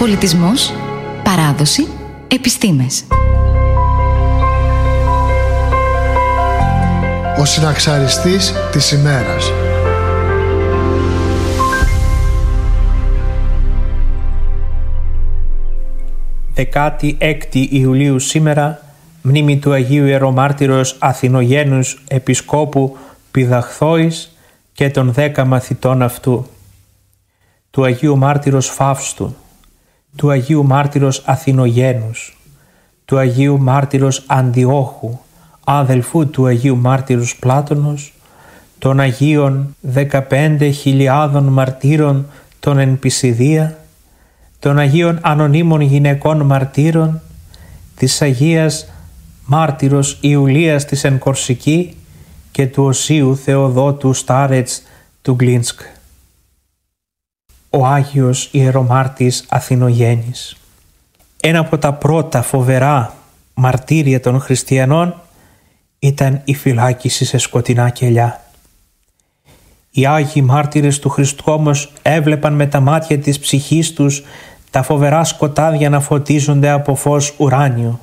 Πολιτισμός, παράδοση, επιστήμες. Ο συναξαριστής της ημέρας. «16 Ιουλίου σήμερα, μνήμη του Αγίου Ιερομάρτυρος Αθηνογένους Επισκόπου Πηδαχθόης και των 10 μαθητών αυτού, του Αγίου Μάρτυρος Φαύστου, του Αγίου Μάρτυρος Αθηνογένους, του Αγίου Μάρτυρος Αντιόχου, αδελφού του Αγίου Μάρτυρος Πλάτωνος, των Αγίων 15.000 μαρτύρων των εν Πισιδία, των Αγίων Ανωνύμων Γυναικών Μαρτύρων, της Αγίας Μάρτυρος Ιουλίας της εν Κορσική και του Οσίου Θεοδότου Στάρετς του Γκλίνσκ. Ο Άγιος Ιερομάρτης Αθηνογένης. Ένα από τα πρώτα φοβερά μαρτύρια των χριστιανών ήταν η φυλάκιση σε σκοτεινά κελιά. Οι Άγιοι Μάρτυρες του Χριστού όμως έβλεπαν με τα μάτια της ψυχής τους τα φοβερά σκοτάδια να φωτίζονται από φως ουράνιο.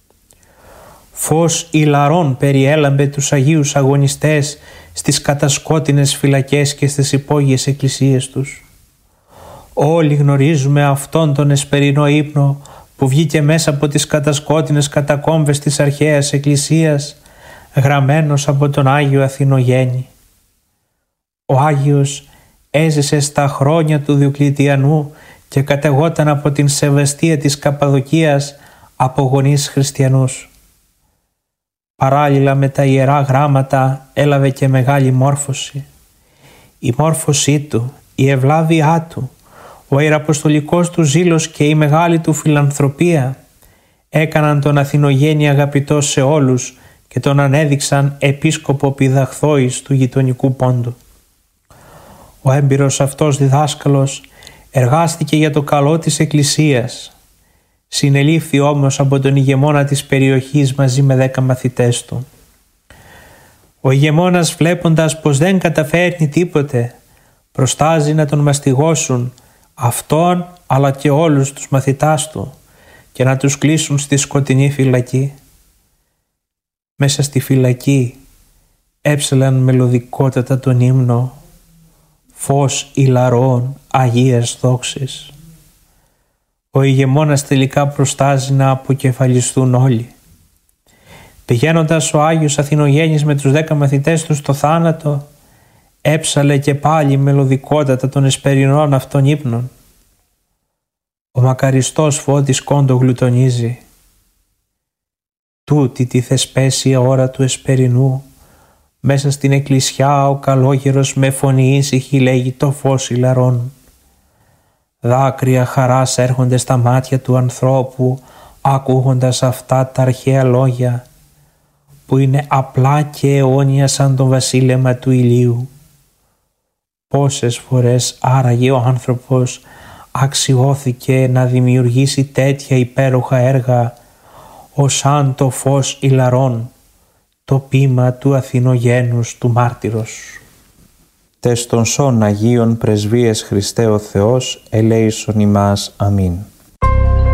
Φως ηλαρών περιέλαμπε τους Αγίους Αγωνιστές στις κατασκότεινες φυλακές και στις υπόγειες εκκλησίες τους. Όλοι γνωρίζουμε αυτόν τον εσπερινό ύπνο που βγήκε μέσα από τις κατασκότεινες κατακόμβες της αρχαίας εκκλησίας, γραμμένος από τον Άγιο Αθηνογένη. Ο Άγιος έζησε στα χρόνια του Διοκλητιανού και κατεγόταν από την Σεβαστία της Καπαδοκίας από γονείς χριστιανούς. Παράλληλα με τα Ιερά Γράμματα έλαβε και μεγάλη μόρφωση. Η μόρφωσή του, η ευλάβειά του, ο ιεραποστολικός του ζήλος και η μεγάλη του φιλανθρωπία έκαναν τον Αθηνογένη αγαπητό σε όλους και τον ανέδειξαν επίσκοπο Πηδαχθόης του γειτονικού πόντου. Ο έμπειρος αυτός διδάσκαλος εργάστηκε για το καλό της Εκκλησίας. Συνελήφθη όμως από τον ηγεμόνα της περιοχής μαζί με 10 μαθητές του. Ο ηγεμόνας, βλέποντας πως δεν καταφέρνει τίποτε, προστάζει να τον μαστιγώσουν αυτόν αλλά και όλους τους μαθητάς του και να τους κλείσουν στη σκοτεινή φυλακή. Μέσα στη φυλακή έψαλαν μελωδικότατα τον ύμνο «Φως ηλαρών Αγίας Δόξης». Ο ηγεμόνας τελικά προστάζει να αποκεφαλιστούν όλοι. Πηγαίνοντας ο Άγιος Αθηνογένης με τους 10 μαθητές του στο θάνατο, έψαλε και πάλι μελωδικότατα των εσπερινών αυτών ύπνων. Ο μακαριστός Φώτης Κόντο γλουτονίζει. Τούτη τη θεσπέσια ώρα του εσπερινού, μέσα στην εκκλησιά ο καλόγερος με φωνή ήσυχη λέγει το φως ηλαρών. Δάκρυα χαράς έρχονται στα μάτια του ανθρώπου ακούγοντας αυτά τα αρχαία λόγια που είναι απλά και αιώνια σαν το βασίλεμα του ηλίου. Πόσες φορές άραγε ο άνθρωπος αξιώθηκε να δημιουργήσει τέτοια υπέροχα έργα ως σαν το φως ηλαρών, το ποίημα του Αθηνογένους του Μάρτυρος. Τες των σών Αγίων Πρεσβείες Χριστέ ο Θεός ελέησον ημάς. Αμήν.